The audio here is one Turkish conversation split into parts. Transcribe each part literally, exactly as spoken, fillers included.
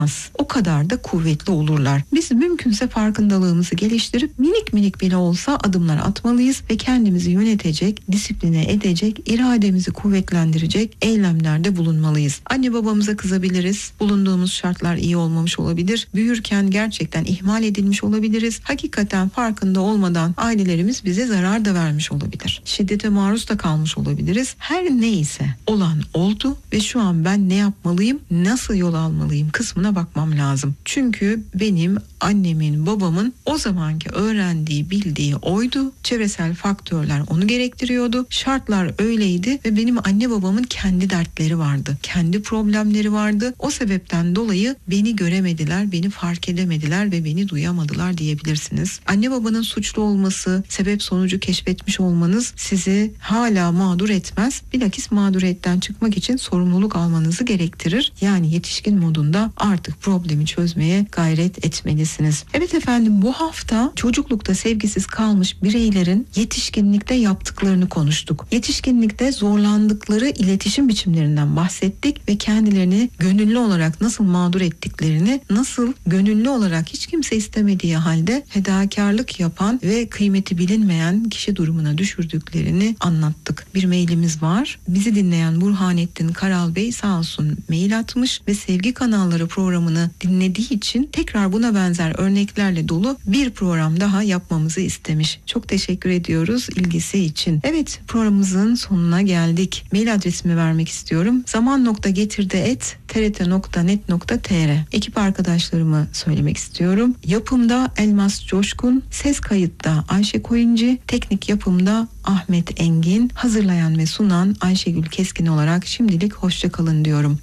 O kadar da kuvvetli olurlar. Biz mümkünse farkındalığımızı geliştirip minik minik bile olsa adımlar atmalıyız ve kendimizi yönetecek, disipline edecek, irademizi kuvvetlendirecek eylemlerde bulunmalıyız. Anne babamıza kızabiliriz. Bulunduğumuz şartlar iyi olmamış olabilir. Büyürken gerçekten ihmal edilmiş olabiliriz. Hakikaten farkında olmadan ailelerimiz bize zarar da vermiş olabilir. Şiddete maruz da kalmış olabiliriz. Her neyse olan oldu ve şu an ben ne yapmalıyım, nasıl yol almalıyım kısmına bakmam lazım. Çünkü benim annemin, babamın o zamanki öğrendiği, bildiği oydu. Çevresel faktörler onu gerektiriyordu. Şartlar öyleydi ve benim anne babamın kendi dertleri vardı. Kendi problemleri vardı. O sebepten dolayı beni göremediler, beni fark edemediler ve beni duyamadılar diyebilirsiniz. Anne babanın suçlu olması, sebep sonucu keşfetmiş olmanız sizi hala mağdur etmez. Bilakis mağduriyetten çıkmak için sorumluluk almanızı gerektirir. Yani yetişkin modunda artık problemi çözmeye gayret etmelisiniz. Evet efendim, bu hafta çocuklukta sevgisiz kalmış bireylerin yetişkinlikte yaptıklarını konuştuk. Yetişkinlikte zorlandıkları iletişim biçimlerinden bahsettik ve kendilerini gönüllü olarak nasıl mağdur ettiklerini, nasıl gönüllü olarak hiç kimse istemediği halde fedakarlık yapan ve kıymeti bilinmeyen kişi durumuna düşürdüklerini anlattık. Bir mailimiz var. Bizi dinleyen Burhanettin Karal Bey sağ olsun mail atmış ve Sevgi Kanalları programını dinlediği için tekrar buna benzer örneklerle dolu bir program daha yapmamızı istemiş. Çok teşekkür ediyoruz ilgisi için. Evet, programımızın sonuna geldik. Mail adresimi vermek istiyorum. zaman nokta getirdi et t r t nokta net nokta t r. Ekip arkadaşlarımı söylemek istiyorum. Yapımda Elmas Coşkun, ses kayıtta Ayşe Koyuncu, teknik yapımda Ahmet Engin, hazırlayan ve sunan Ayşegül Keskin olarak şimdilik hoşça kalın diyorum.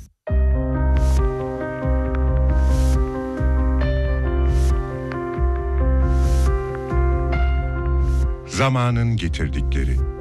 Zamanın getirdikleri.